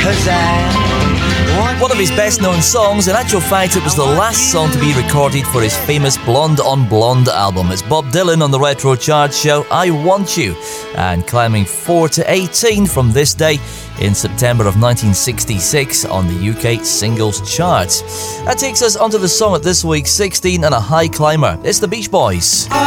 One of his best known songs, in actual fact it was the last song to be recorded for his famous Blonde on Blonde album. It's Bob Dylan on the Retro Chart Show, I Want You, and climbing 4 to 18 from this day in September of 1966 on the UK Singles Chart. That takes us onto the song at this week's 16 and a high climber. It's the Beach Boys.